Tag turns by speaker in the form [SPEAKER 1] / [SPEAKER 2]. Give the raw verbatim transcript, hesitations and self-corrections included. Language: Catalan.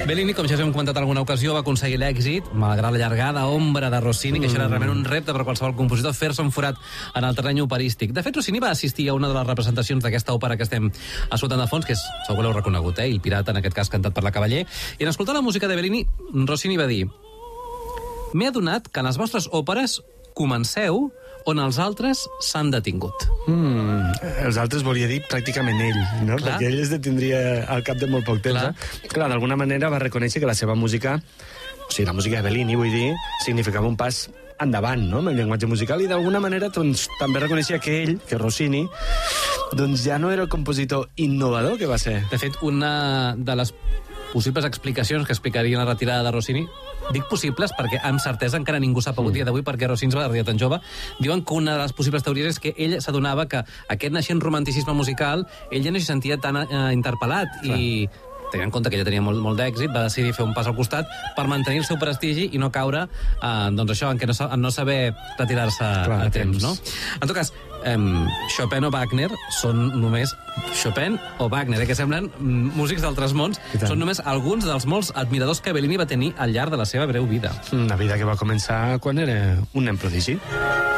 [SPEAKER 1] Bellini, com ja us hem comentat en alguna ocasió, va aconseguir l'èxit, malgrat la llargada ombra de Rossini, que això era realment un repte per qualsevol compositor, fer-se un forat en el terreny operístic. De fet, Rossini va assistir a una de les representacions d'aquesta òpera que estem escoltant de fons, que és, segur que l'heu reconegut, eh? Il Pirata, en aquest cas cantat per la Cavaller, i en escoltar la música de Bellini, Rossini va dir: m'he adonat que en les vostres òperes comenceu on els altres s'han detingut.
[SPEAKER 2] Mm, els altres volia dir pràcticament ell, no?
[SPEAKER 1] Clar.
[SPEAKER 2] Perquè ell es detindria al cap de molt poc temps.
[SPEAKER 1] Clar.
[SPEAKER 2] Eh? Clar, d'alguna manera va reconèixer que la seva música, o sigui, la música de Bellini, vull dir, significava un pas endavant, no?, amb el llenguatge musical, i d'alguna manera doncs, també reconeixia que ell, que Rossini, doncs ja no era el compositor innovador que va ser.
[SPEAKER 1] De fet, una de les possibles explicacions que explicarien la retirada de Rossini, dic possibles perquè amb certesa encara ningú s'ha pogut dir d'avui perquè Rossini es va retirar tan jove, diuen que una de les possibles teories és que ell s'adonava que aquest naixent romanticisme musical ell ja no s'hi sentia tan eh, interpel·lat. Clar. I tenint en compte que ella tenia molt, molt d'èxit, va decidir fer un pas al costat per mantenir el seu prestigi i no caure eh, doncs això, en, que no, en no saber retirar-se a, a temps, no? En tot cas, eh, Chopin o Wagner són només Chopin o Wagner, eh, que semblen músics d'altres mons, són només alguns dels molts admiradors que Bellini va tenir al llarg de la seva breu vida.
[SPEAKER 2] Una vida que va començar quan era un nen prodigi.